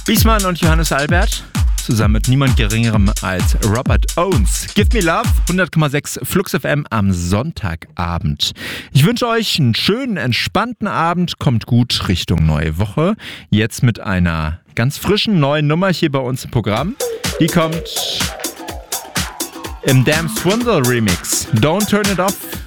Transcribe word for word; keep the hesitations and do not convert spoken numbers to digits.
Wiesmann und Johannes Albert, zusammen mit niemand geringerem als Robert Owens. Give Me Love, hundert Komma sechs Flux F M am Sonntagabend. Ich wünsche euch einen schönen, entspannten Abend. Kommt gut Richtung neue Woche. Jetzt mit einer ganz frischen neuen Nummer hier bei uns im Programm. Die kommt im Damn Swindle Remix. Don't Turn It Off